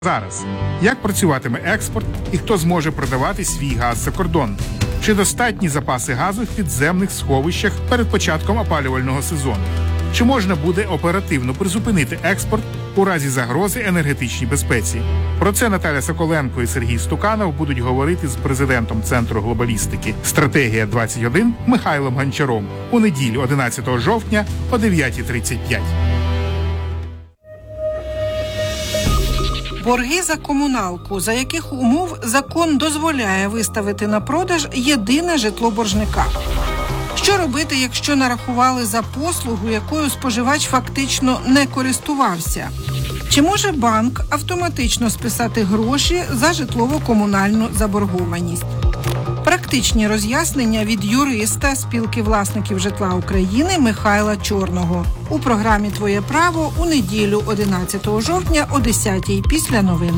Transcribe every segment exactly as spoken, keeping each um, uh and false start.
Зараз. Як працюватиме експорт і хто зможе продавати свій газ за кордон? Чи достатні запаси газу в підземних сховищах перед початком опалювального сезону? Чи можна буде оперативно призупинити експорт у разі загрози енергетичній безпеці? Про це Наталя Соколенко і Сергій Стуканов будуть говорити з президентом Центру глобалістики «Стратегія двадцять один» Михайлом Гончаром у неділю одинадцятого жовтня о дев'ятій тридцять п'ять. Борги за комуналку, за яких умов закон дозволяє виставити на продаж єдине житло боржника. Що робити, якщо нарахували за послугу, якою споживач фактично не користувався? Чи може банк автоматично списати гроші за житлово-комунальну заборгованість? Практичні роз'яснення від юриста Спілки власників житла України Михайла Чорного у програмі «Твоє право» у неділю одинадцятого жовтня о десятій після новин.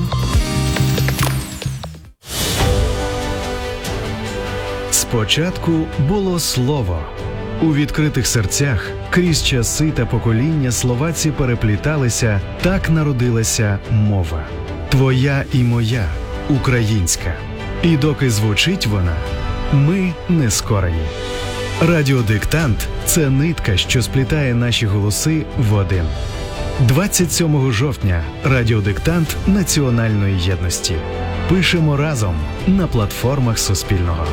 Спочатку було слово. У відкритих серцях крізь часи та покоління словаці перепліталися, так народилася мова. Твоя і моя, українська. І доки звучить вона, ми не скорені. Радіодиктант – це нитка, що сплітає наші голоси в один. двадцять сьомого жовтня радіодиктант національної єдності. Пишемо разом на платформах Суспільного.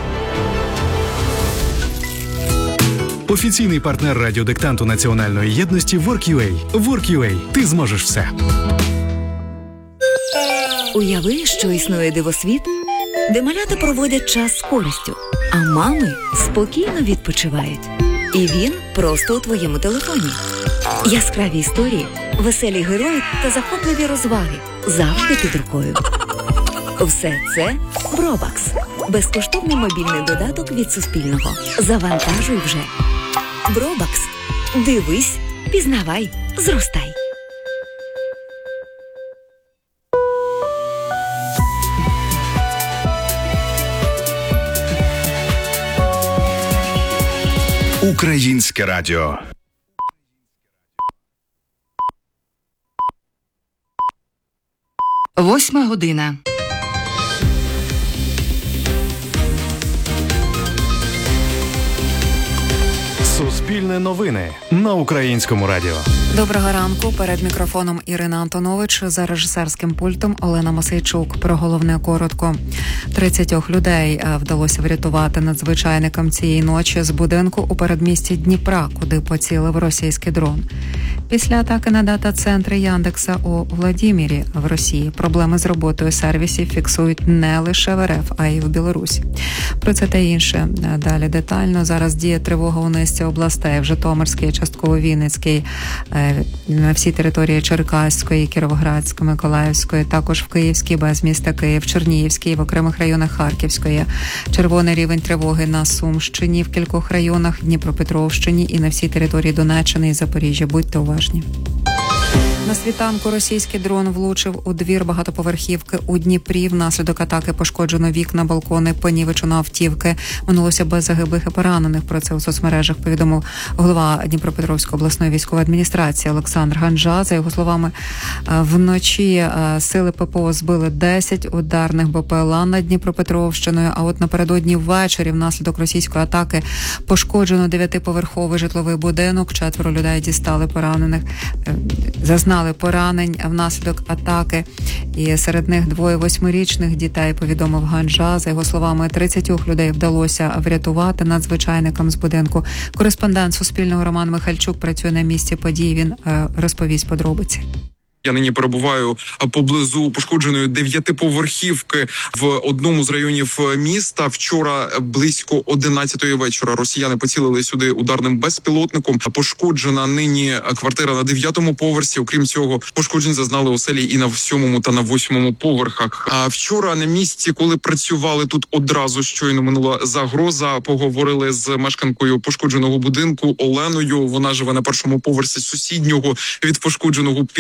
Офіційний партнер радіодиктанту національної єдності WorkUA. WorkUA. Ти зможеш все. Уяви, що існує дивосвіт, де малята проводять час з користю, а мами спокійно відпочивають. І він просто у твоєму телефоні. Яскраві історії, веселі герої та захопливі розваги завжди під рукою. Все це Бробакс. Безкоштовний мобільний додаток від Суспільного. Завантажуй вже. Бробакс. Дивись, пізнавай, зростай. Українське радіо. Восьма година. Суспільне новини на Українському радіо. Доброго ранку. Перед мікрофоном Ірина Антонович, за режисерським пультом Олена Мосейчук. Про головне коротко. тридцять людей вдалося врятувати надзвичайникам цієї ночі з будинку у передмісті Дніпра, куди поцілив російський дрон. Після атаки на дата-центри Яндекса у Владімірі в Росії проблеми з роботою сервісів фіксують не лише в РФ, а й в Білорусі. Про це та інше далі детально. Зараз діє тривога у низці областей: в Житомирській, частково Вінницькій, на всій території Черкаської, Кіровоградської, Миколаївської, також в Київській, без міста Київ, Чернігівській, в окремих районах Харківської. Червоний рівень тривоги на Сумщині, в кількох районах, Дніпропетровщині і на всій території Донеччини і Запоріжжя. Будьте уважні. На світанку російський дрон влучив у двір багатоповерхівки у Дніпрі. Внаслідок атаки пошкоджено вікна, балкони, понівечено автівки. Минулося без загиблих і поранених. Про це у соцмережах повідомив голова Дніпропетровської обласної військової адміністрації Олександр Ганжа. За його словами, вночі сили ППО збили десять ударних БПЛА над Дніпропетровщиною, а от напередодні ввечері внаслідок російської атаки пошкоджено дев'ятиповерховий житловий будинок. Четверо людей дістали поранених. Зазнали поранень внаслідок атаки, і серед них двоє восьмирічних дітей, повідомив Ганжа. За його словами, тридцять людей вдалося врятувати надзвичайникам з будинку. Кореспондент Суспільного Роман Михальчук працює на місці подій. Він е, розповість подробиці. Я нині перебуваю поблизу пошкодженої дев'ятиповерхівки в одному з районів міста. Вчора близько одинадцятої вечора росіяни поцілили сюди ударним безпілотником. Пошкоджена нині квартира на дев'ятому поверсі. Окрім цього, пошкоджень зазнали оселі і на сьомому та на восьмому поверхах. А вчора на місці, коли працювали тут, одразу щойно минула загроза. Поговорили з мешканкою пошкодженого будинку Оленою. Вона живе на першому поверсі сусіднього від пошкодженого під'їзду.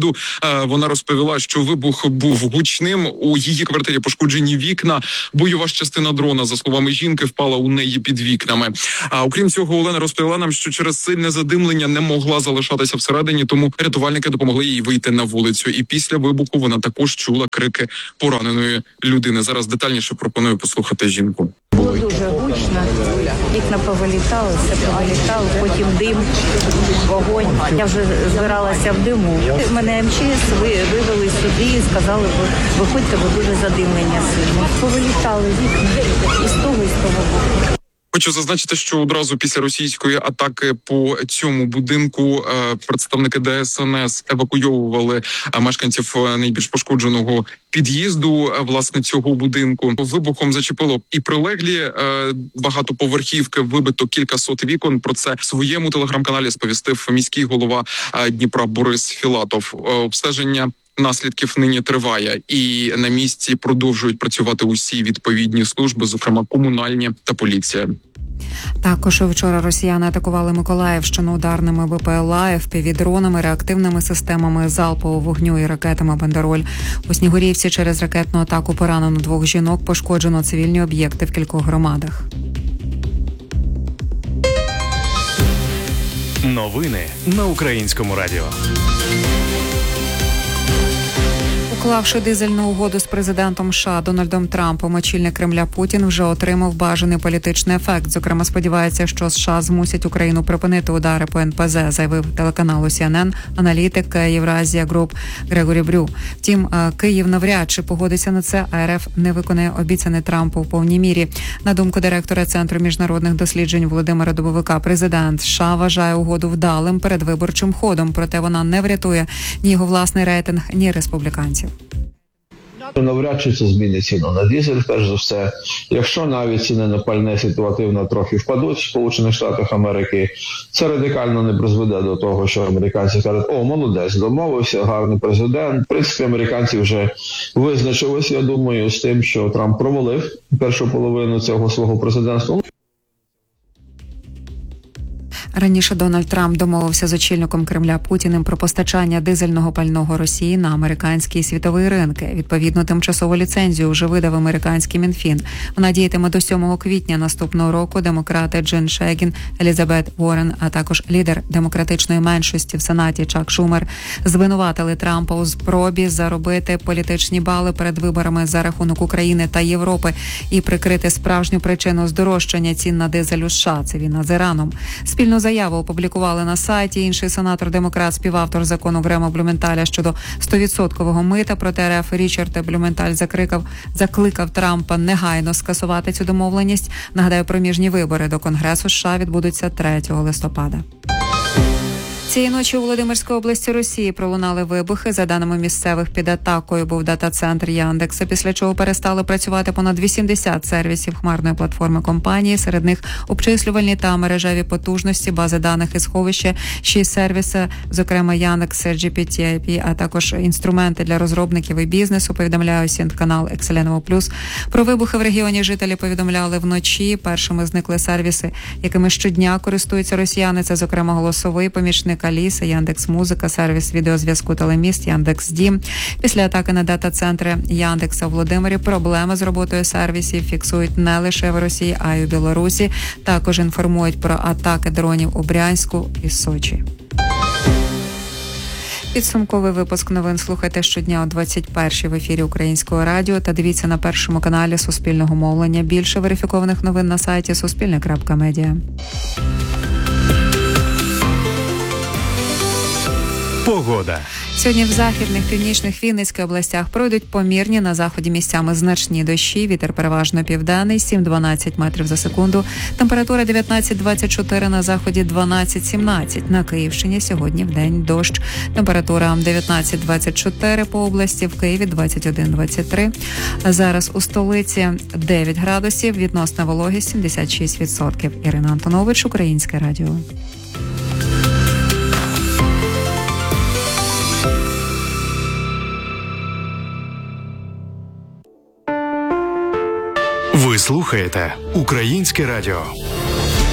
під'їзду. Вона розповіла, що вибух був гучним. У її квартирі пошкоджені вікна. Бойова ж частина дрона, за словами жінки, впала у неї під вікнами. А окрім цього, Олена розповіла нам, що через сильне задимлення не могла залишатися всередині, тому рятувальники допомогли їй вийти на вулицю. І після вибуху вона також чула крики пораненої людини. Зараз детальніше пропоную послухати жінку. Було дуже гучно, вікна повилітали, все повилітало, потім дим, вогонь. Я вже збиралася в диму. Мене ем че ес вивели сюди і сказали, виходьте, бо дуже задимлення сильно. Повилітали вікна і з того, і з того боку. Хочу зазначити, що одразу після російської атаки по цьому будинку представники де ес ен ес евакуйовували мешканців найбільш пошкодженого під'їзду, власне, цього будинку. Вибухом зачепило і прилеглі багатоповерхівки, вибито кілька сот вікон. Про це в своєму телеграм-каналі сповістив міський голова Дніпра Борис Філатов. Обстеження наслідків нині триває, і на місці продовжують працювати усі відповідні служби, зокрема комунальні та поліція. Також вчора росіяни атакували Миколаївщину ударними бе пе ел а, еф пі ві-дронами, реактивними системами залпового вогню і ракетами «Бандероль». У Снігурівці через ракетну атаку поранено двох жінок, пошкоджено цивільні об'єкти в кількох громадах. Новини на Українському радіо. Уклавши дизельну угоду з президентом США Дональдом Трампом, очільник Кремля Путін вже отримав бажаний політичний ефект. Зокрема, сподівається, що США змусять Україну припинити удари по ен пе зе, заявив телеканалу сі ен ен аналітик Євразія Груп Грегорі Брю. Втім, Київ навряд чи погодиться на це, а ер еф не виконає обіцяне Трампу в повній мірі. На думку директора Центру міжнародних досліджень Володимира Дубовика, президент США вважає угоду вдалим передвиборчим ходом, проте вона не врятує ні його власний рейтинг, ні республіканців. Навряд чи це змінить ціну на дизель, перш за все. Якщо навіть ціни на пальне ситуативно трохи впадуть в Сполучених Штатах Америки, це радикально не призведе до того, що американці кажуть, о, молодець, домовився, гарний президент. В принципі, американці вже визначилися, я думаю, з тим, що Трамп провалив першу половину цього свого президентства. Раніше Дональд Трамп домовився з очільником Кремля Путіним про постачання дизельного пального Росії на американські і світові ринки. Відповідно, тимчасову ліцензію вже видав американський Мінфін. Вона діятиме до сьомого квітня наступного року. Демократи Джин Шегін, Елізабет Уоррен, а також лідер демократичної меншості в Сенаті Чак Шумер звинуватили Трампа у спробі заробити політичні бали перед виборами за рахунок України та Європи і прикрити справжню причину здорожчання цін на дизель у США – це війна з Іраном. Спільну заяву опублікували на сайті. Інший сенатор-демократ, співавтор закону Грема Блюменталя щодо сто відсотків мита проти ер еф Річард Блюменталь закликав, закликав Трампа негайно скасувати цю домовленість. Нагадаю, проміжні вибори до Конгресу США відбудуться третього листопада. Цієї ночі у Володимирській області Росії пролунали вибухи. За даними місцевих, під атакою був дата-центр Яндекса, після чого перестали працювати понад вісімдесят сервісів хмарної платформи компанії. Серед них обчислювальні та мережеві потужності, бази даних і сховища, шість сервіси, зокрема Яндекс, джі пі ті ай пі, а також інструменти для розробників і бізнесу, повідомляє Сінт-канал Екселеново Плюс. Про вибухи в регіоні жителі повідомляли вночі. Першими зникли сервіси, якими щодня користуються росіяни. Це, зокрема, голосовий помічник Аліса, Яндекс.Музика, сервіс відеозв'язку Телеміст, Яндекс.Дім. Після атаки на дата-центри Яндекса в Володимирі проблеми з роботою сервісів фіксують не лише в Росії, а й у Білорусі. Також інформують про атаки дронів у Брянську і Сочі. Підсумковий випуск новин слухайте щодня о двадцять першій в ефірі Українського радіо та дивіться на Першому каналі Суспільного мовлення. Більше верифікованих новин на сайті суспільне крапка медіа. Погода. Сьогодні в західних, північних, Вінницьких областях пройдуть помірні, на заході місцями значні дощі, вітер переважно південний, сім-дванадцять метрів за секунду. Температура дев'ятнадцять-двадцять чотири, на заході дванадцять-сімнадцять. На Київщині сьогодні вдень дощ. Температура дев'ятнадцять-двадцять чотири по області, в Києві двадцять один-двадцять три. Зараз у столиці дев'ять градусів, відносна вологість сімдесят шість відсотків. Ірина Антонович, Українське радіо. Ви слухаєте Українське радіо.